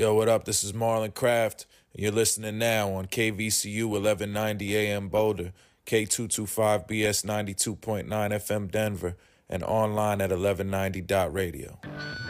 Yo, what up? This is Marlon Craft. You're listening now on KVCU 1190 AM Boulder, K225BS 92.9 FM Denver, and online at 1190.radio.